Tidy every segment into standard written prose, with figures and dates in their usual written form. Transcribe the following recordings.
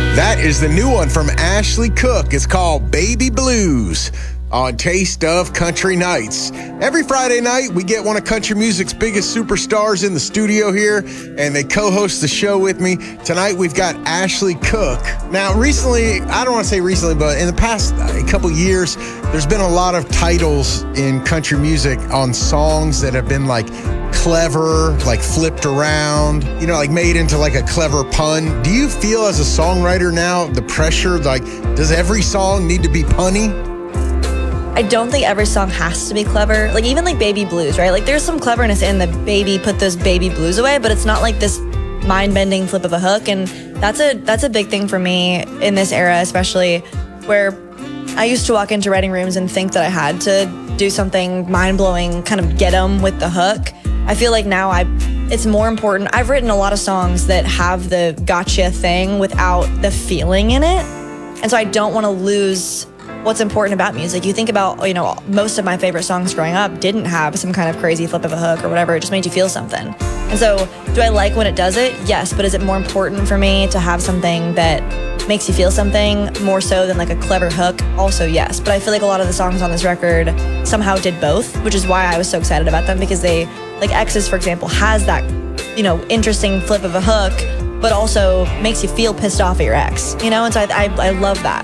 That is the new one from Ashley Cook. It's called Baby Blues on Taste of Country Nights. Every Friday night, we get one of country music's biggest superstars in the studio here, and they co-host the show with me. Tonight, we've got Ashley Cook. Now, recently, I don't want to say recently, but in the past couple years, there's been a lot of titles in country music on songs that have been like clever, like flipped around, you know, like made into like a clever pun. Do you feel as a songwriter now the pressure, like, does every song need to be punny? I don't think every song has to be clever. Like, even like Baby Blues, right? Like, there's some cleverness in the baby, put those baby blues away, but it's not like this mind-bending flip of a hook. And that's a big thing for me in this era, especially where I used to walk into writing rooms and think that I had to do something mind-blowing, kind of get them with the hook. I feel like now it's more important. I've written a lot of songs that have the gotcha thing without the feeling in it. And so I don't want to lose what's important about music. You think about, you know, most of my favorite songs growing up didn't have some kind of crazy flip of a hook or whatever. It just made you feel something. And so do I like when it does it? Yes. But is it more important for me to have something that makes you feel something more so than like a clever hook? Also, yes. But I feel like a lot of the songs on this record somehow did both, which is why I was so excited about them, because they, like Exes, for example, has that, you know, interesting flip of a hook, but also makes you feel pissed off at your ex, you know? And so I love that.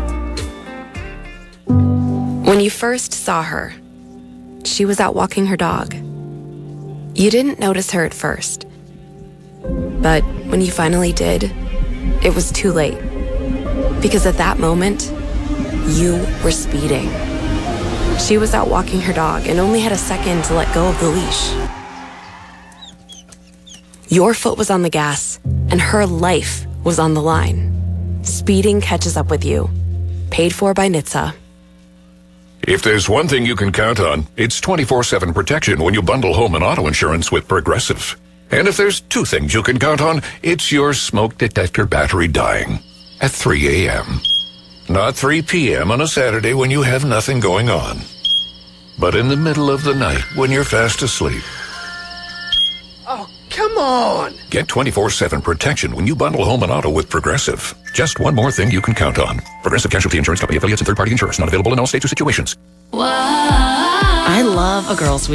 When you first saw her, she was out walking her dog. You didn't notice her at first. But when you finally did, it was too late. Because at that moment, you were speeding. She was out walking her dog and only had a second to let go of the leash. Your foot was on the gas, and her life was on the line. Speeding catches up with you. Paid for by NHTSA. If there's one thing you can count on, it's 24/7 protection when you bundle home and auto insurance with Progressive. And if there's two things you can count on, it's your smoke detector battery dying at 3 a.m. Not 3 p.m. on a Saturday when you have nothing going on, but in the middle of the night when you're fast asleep. Oh, come on! Get 24/7 protection when you bundle home and auto with Progressive. Just one more thing you can count on. Progressive Casualty Insurance Company affiliates and third-party insurers. Not available in all states or situations. I love a girl's